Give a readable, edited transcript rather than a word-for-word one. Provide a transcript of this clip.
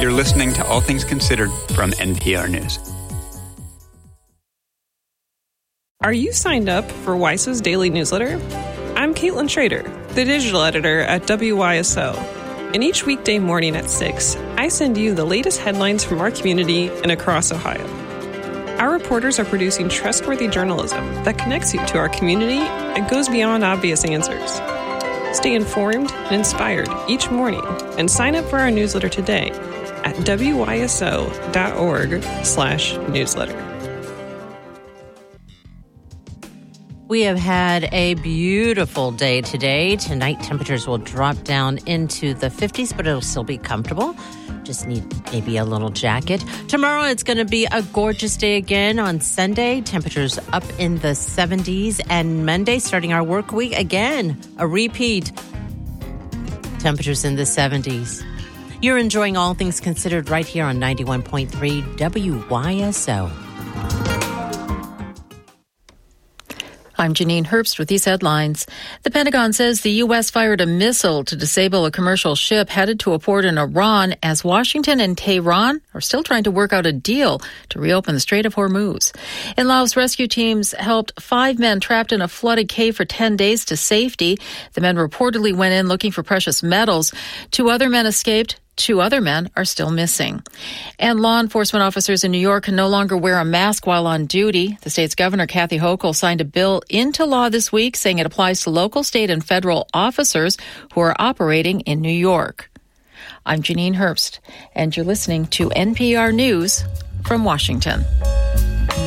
You're listening to All Things Considered from NPR News. Are you signed up for WISO's daily newsletter? I'm Caitlin Schrader, the digital editor at WYSO. And each weekday morning at 6, I send you the latest headlines from our community and across Ohio. Our reporters are producing trustworthy journalism that connects you to our community and goes beyond obvious answers. Stay informed and inspired each morning and sign up for our newsletter today at wyso.org/newsletter. We have had a beautiful day today. Tonight, temperatures will drop down into the 50s, but it'll still be comfortable. Just need maybe a little jacket. Tomorrow, it's going to be a gorgeous day again. On Sunday, temperatures up in the 70s. And Monday, starting our work week, again, a repeat. Temperatures in the 70s. You're enjoying All Things Considered right here on 91.3 WYSO. I'm Janine Herbst with these headlines. The Pentagon says the U.S. fired a missile to disable a commercial ship headed to a port in Iran as Washington and Tehran are still trying to work out a deal to reopen the Strait of Hormuz. In Laos, rescue teams helped 5 men trapped in a flooded cave for 10 days to safety. The men reportedly went in looking for precious metals. 2 other men escaped. 2 other men are still missing. And law enforcement officers in New York can no longer wear a mask while on duty. The state's governor, Kathy Hochul, signed a bill into law this week saying it applies to local, state, and federal officers who are operating in New York. I'm Janine Herbst, and you're listening to NPR News from Washington.